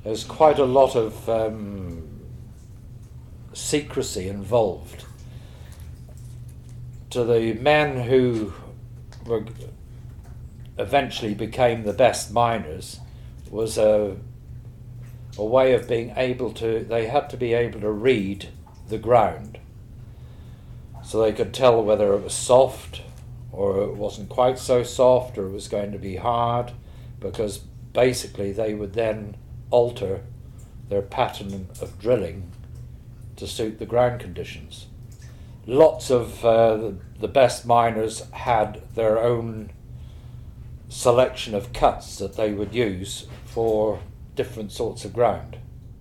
There's quite a lot of secrecy involved. To the men who were eventually became the best miners was a way of being able to, they had to be able to read the ground. So they could tell whether it was soft or it wasn't quite so soft or it was going to be hard, because basically they would then alter their pattern of drilling to suit the ground conditions. Lots of the best miners had their own selection of cuts that they would use for different sorts of ground.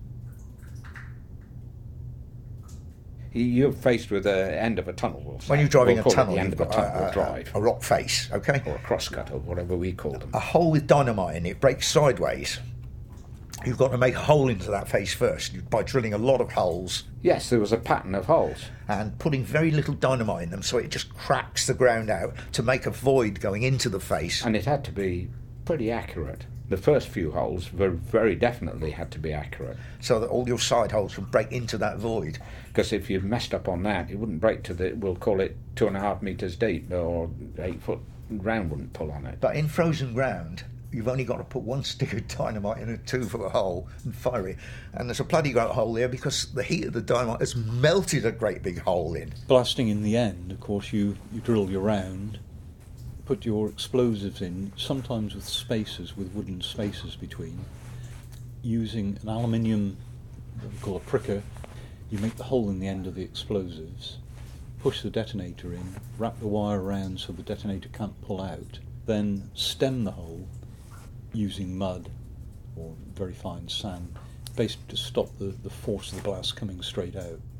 You're faced with the end of a tunnel. When you're driving a tunnel, you've got a rock face, okay? Or a crosscut, or whatever we call them. A hole with dynamite in it breaks sideways. You've got to make a hole into that face first by drilling a lot of holes. Yes, there was a pattern of holes. And putting very little dynamite in them so it just cracks the ground out to make a void going into the face. And it had to be pretty accurate. The first few holes very definitely had to be accurate. So that all your side holes would break into that void. Because if you messed up on that, it wouldn't break to we'll call it 2.5 metres deep, or 8 foot ground wouldn't pull on it. But in frozen ground, you've only got to put one stick of dynamite in a 2-foot hole and fire it. And there's a bloody great hole there because the heat of the dynamite has melted a great big hole in. Blasting in the end, of course, you drill your round, put your explosives in, sometimes with spacers, with wooden spacers between, using an aluminium, what we call a pricker. You make the hole in the end of the explosives, push the detonator in, wrap the wire around so the detonator can't pull out, then stem the hole using mud or very fine sand, basically to stop the force of the blast coming straight out.